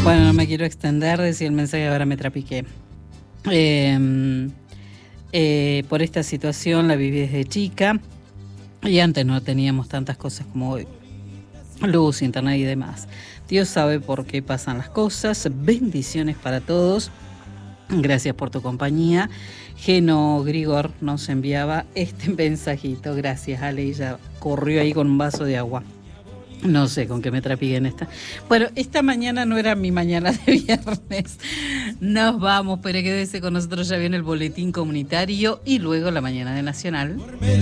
Bueno, no me quiero extender, decía el mensaje, ahora me trapiqué. Por esta situación la viví desde chica y antes no teníamos tantas cosas como hoy. Luz, internet y demás. Dios sabe por qué pasan las cosas. Bendiciones para todos. Gracias por tu compañía. Geno Grigor nos enviaba este mensajito. Gracias, Ale. Ella corrió ahí con un vaso de agua. No sé con qué me trapié en esta. Bueno, esta mañana no era mi mañana de viernes. Nos vamos, pero quédese con nosotros. Ya viene el boletín comunitario y luego la mañana de Nacional.